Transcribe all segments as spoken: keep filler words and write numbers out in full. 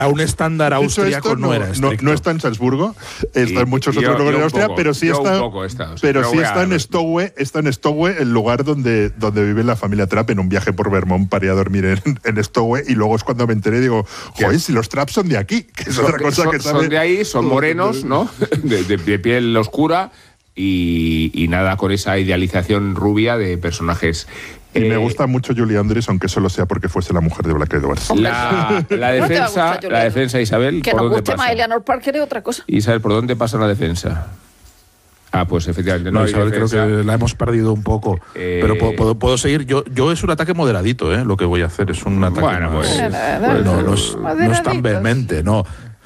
a un estándar austríaco no, no era no, no está en Salzburgo, está y, en muchos otros lugares de Austria, poco, pero sí está, estado, pero pero sí está en Stowe, está en Stowe, el lugar donde, donde vive la familia Trapp, en un viaje por Vermont para ir a dormir en, en Stowe, y luego es cuando me enteré y digo, joder, si los Trapp son de aquí, que es son, otra cosa son, que sabe. Son de ahí, son morenos, ¿no? De, de, de piel oscura y, y nada con esa idealización rubia de personajes. Y eh, me gusta mucho Julie Andrews, aunque solo sea porque fuese la mujer de Black Edwards. La, la defensa, la defensa, Isabel, que ¿por nos dónde guste pasa? más Eleanor Parker es otra cosa. Isabel, ¿por dónde pasa la defensa? Ah, pues efectivamente. No, no Isabel, creo que la hemos perdido un poco. Eh, pero puedo, puedo, puedo seguir. Yo, yo es un ataque moderadito, ¿eh? Lo que voy a hacer es un ataque. Bueno, más, pues, pues no, no, es, no es tan vehemente, no.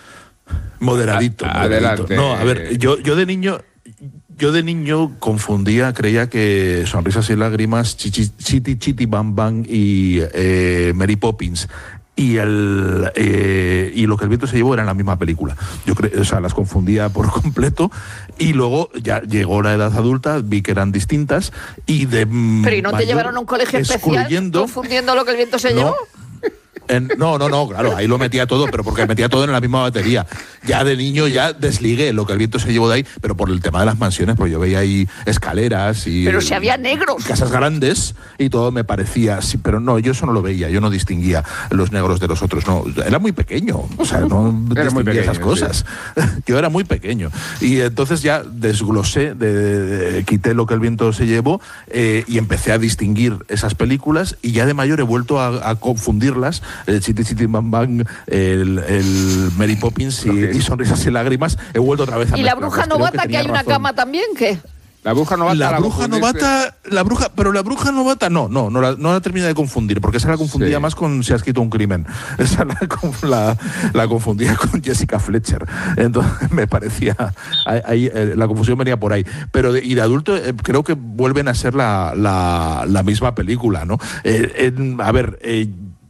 Moderadito. A, moderadito. Adelante. No, a ver, yo, yo de niño. Yo de niño confundía, creía que Sonrisas y Lágrimas, Chichi, Chiti Chiti Bam Bam y eh, Mary Poppins y el eh, y Lo que el viento se llevó eran la misma película. Yo creo, o sea, las confundía por completo, y luego ya llegó la edad adulta, vi que eran distintas y de Pero ¿y no te llevaron a un colegio especial confundiendo Lo que el viento se no, llevó? En, no, no, no, claro, ahí lo metía todo, pero porque metía todo en la misma batería. Ya de niño ya desligué Lo que el viento se llevó de ahí, pero por el tema de las mansiones, pues yo veía ahí escaleras y... Pero si había negros. Casas grandes y todo me parecía así, pero no, yo eso no lo veía, yo no distinguía los negros de los otros, no, era muy pequeño, o sea, no era muy pequeño, esas cosas. Sí. Yo era muy pequeño. Y entonces ya desglosé, de, de, de, quité Lo que el viento se llevó eh, y empecé a distinguir esas películas, y ya de mayor he vuelto a, a confundirlas. El Chiti Chiti Bam Bam, el, el Mary Poppins y, y Sonrisas y Lágrimas, he vuelto otra vez a ¿Y la bruja novata, que, que hay una razón. Cama también? ¿Qué? La bruja novata. La, la bruja novata, la bruja, pero la bruja novata no, no, no la, no la termina de confundir, porque esa la confundía sí. más con Si ha escrito un crimen. Esa la, la, la confundía con Jessica Fletcher. Entonces me parecía, ahí, la confusión venía por ahí. Pero de, y de adulto eh, creo que vuelven a ser la, la, la misma película, ¿no? Eh, eh, a ver. Eh,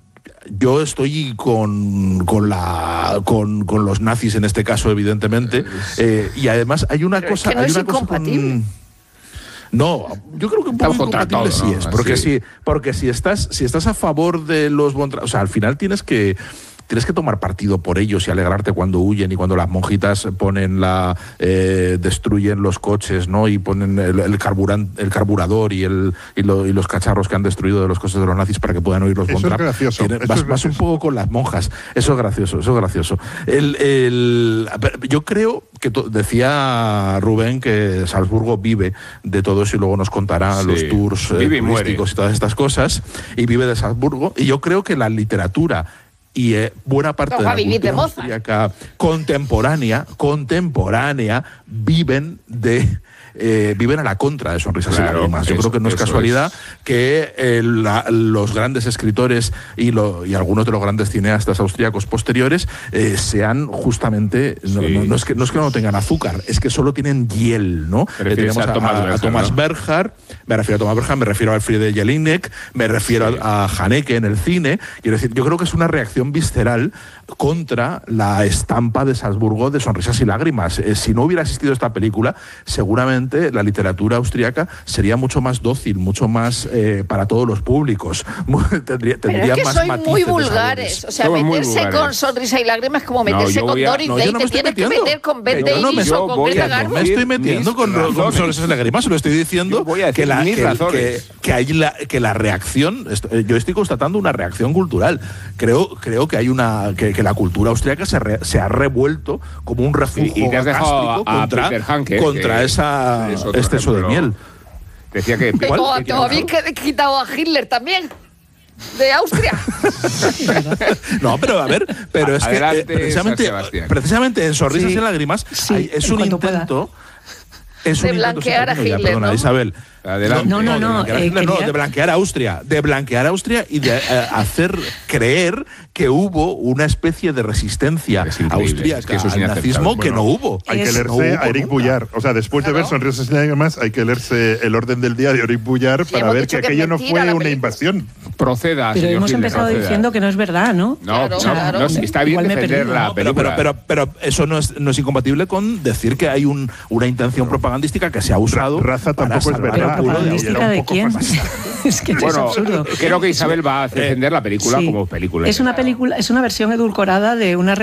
Yo estoy con, con, la, con, con los nazis en este caso, evidentemente, eh, y además hay una Pero cosa... es que no hay es una cosa con, no, yo creo que un poco incompatible sí es, porque, si, porque si, estás, si estás a favor de los... O sea, al final tienes que... Tienes que tomar partido por ellos y alegrarte cuando huyen y cuando las monjitas ponen la eh, destruyen los coches, ¿no? Y ponen el, el, carburan, el carburador y, el, y, lo, y los cacharros que han destruido de los coches de los nazis para que puedan oír los Eso Von Trapp. Es gracioso. Tienes, eso vas, es vas un poco con las monjas. Eso es gracioso, eso es gracioso. El, el, yo creo que to, decía Rubén que Salzburgo vive de todo eso y luego nos contará sí. los tours eh, turísticos y, y todas estas cosas, y vive de Salzburgo, y yo creo que la literatura y eh, buena parte no, de la cultura austríaca contemporánea, contemporánea viven de eh, viven a la contra de Sonrisas claro, y Lágrimas. Yo eso, creo que no es casualidad es. que eh, la, los grandes escritores y, lo, y algunos de los grandes cineastas austríacos posteriores eh, sean justamente sí. no, no, no, es que, no es que no tengan azúcar, es que solo tienen hiel, ¿no? Eh, tenemos a, a, a Thomas ¿no? Bernhard, me refiero a Thomas Bernhard, me refiero a Friedrich Jelinek, me refiero sí. a, a Haneke en el cine. Quiero decir, yo creo que es una reacción visceral contra la estampa de Salzburgo de Sonrisas y Lágrimas. Eh, si no hubiera existido esta película, seguramente la literatura austríaca sería mucho más dócil, mucho más eh, para todos los públicos. tendría, tendría Pero es que más sois matices muy vulgares. O sea, Somos meterse con Sonrisa y Lágrimas es como meterse no, con a... Doris no, Day. No te tienes metiendo. que meter con Bette Davis no me, o con Greta Garbo. No me estoy metiendo con, con Sonrisas y Lágrimas, lo estoy diciendo que la, que, que, que, hay la, que la reacción, yo estoy constatando una reacción cultural. Creo, creo que hay una que, que la cultura austríaca se, re, se ha revuelto como un refugio y, y te has dejado a, contra, a Hanke, contra que esa exceso de miel. Decía que igual bien que he quitado a Hitler también de Austria. No, pero a ver, pero es Adelante, que eh, precisamente, precisamente en Sonrisas sí, y Lágrimas sí, hay, es un intento es de un blanquear intento, a Hitler, ya, perdona, ¿no? Isabel. Adelante. No, no, no. No, de, eh, Hitler, no, de blanquear a Austria. De blanquear a Austria y de eh, hacer creer que hubo una especie de resistencia austríaca es que eso es al nazismo bueno, que no hubo. Hay es, que leerse no hubo, a Eric Boullard. O sea, después claro. de ver Sonrisas y Lágrimas, hay que leerse El orden del día de Eric Boullard sí, para ver que, que aquello no fue una invasión. Proceda, Pero señor hemos Hitler, empezado proceda. diciendo que no es verdad, ¿no? No, claro, no, claro. no, está bien Igual defender la pero, película. Pero, pero, pero eso no es, no es incompatible con decir que hay un, una intención propagandística que se ha usado. Raza tampoco es verdad. ¿Propagandística de quién? Es que bueno, es absurdo. Creo que Isabel va a defender la película sí. como película. Es una película, es una versión edulcorada de una